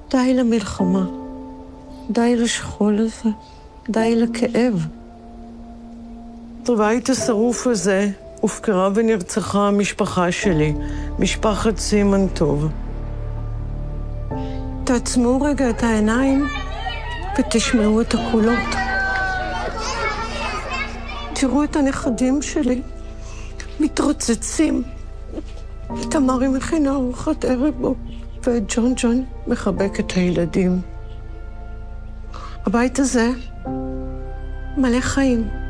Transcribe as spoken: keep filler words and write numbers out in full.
די למלחמה, די לשכול הזה, די לכאב. בבית השרוף הזה הופקרה ונרצחה המשפחה שלי, משפחת סימן טוב. תעצמו רגע את העיניים ותשמעו את הקולות. תראו את הנכדים שלי מתרוצצים. תמרי מכינה ארוחת ערב בו, ואת ג'ון ג'ון מחבק את הילדים. הבית הזה מלא חיים.